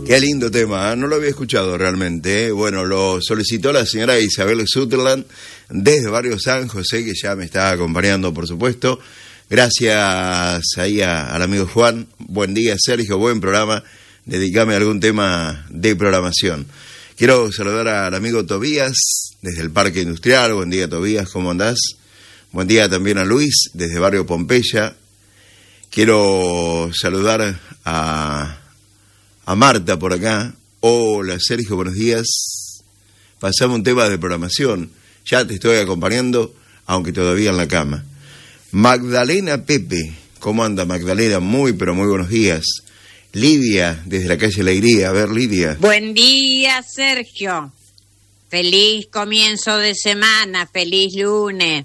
Qué lindo tema, ¿eh? No lo había escuchado realmente, ¿eh? Bueno, lo solicitó la señora Isabel Sutherland desde Barrio San José, que ya me está acompañando, por supuesto. Gracias ahí al amigo Juan. Buen día, Sergio, buen programa. Dedícame a algún tema de programación. Quiero saludar al amigo Tobías desde el Parque Industrial. Buen día, Tobías, ¿cómo andás? Buen día también a Luis desde Barrio Pompeya. Quiero saludar a Marta por acá. Hola, Sergio, buenos días. Pasamos un tema de programación. Ya te estoy acompañando, aunque todavía en la cama. Magdalena Pepe. ¿Cómo anda, Magdalena? Muy, pero muy buenos días. Lidia, desde la calle Alegría. A ver, Lidia. Buen día, Sergio. Feliz comienzo de semana, feliz lunes.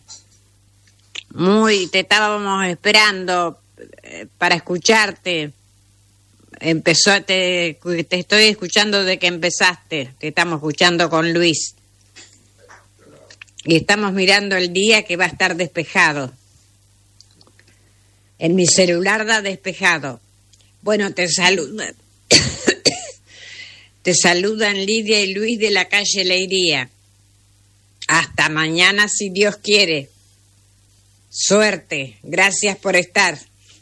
Te estábamos esperando para escucharte. Te estoy escuchando de que empezaste. Te estamos escuchando con Luis. Y estamos mirando el día que va a estar despejado. En mi celular da despejado. Bueno, te saludan. Te saludan Lidia y Luis de la calle Leiría. Hasta mañana, si Dios quiere. Suerte. Gracias por estar.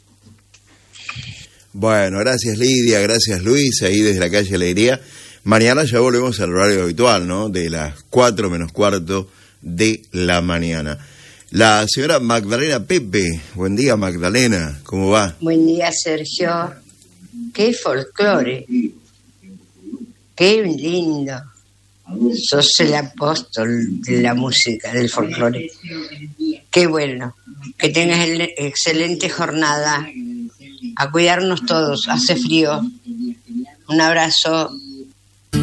Bueno, gracias Lidia, gracias Luis, ahí desde la calle Alegría. Mañana ya volvemos al horario habitual, ¿no? De las 4 menos cuarto de la mañana. La señora Magdalena Pepe. Buen día, Magdalena, ¿cómo va? Buen día, Sergio. Qué folclore. Qué lindo. Sos el apóstol de la música, del folclore. Qué bueno. Que tengas excelente jornada. A cuidarnos todos, hace frío. Un abrazo.